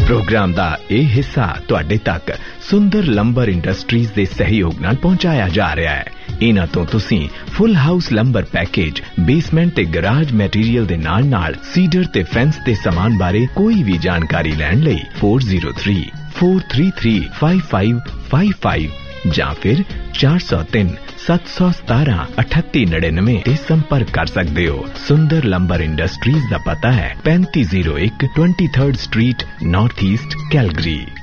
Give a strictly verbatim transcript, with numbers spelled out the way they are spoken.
Programme दा ये हिस्सा तुहाडे तक सुंदर लंबर इंडस्ट्रीज दे सहयोग नाल पहुंचाया जा रहा है। इन्हां तो तुसीं full house lumbar package, basement ते गराज मैटीरियल दे नाल नाल सीडर ते फेंस दे सामान बारे कोई भी जानकारी लैण लई four zero three four three three five five five five जां फिर चार सौ तीन सत्त सौ सतारा अठत्ती नड़िनवे ते संपर्क कर सकते हो। सुंदर लंबर इंडस्ट्रीज दा पता है पैंती जीरो एक twenty third street, north east, Calgary.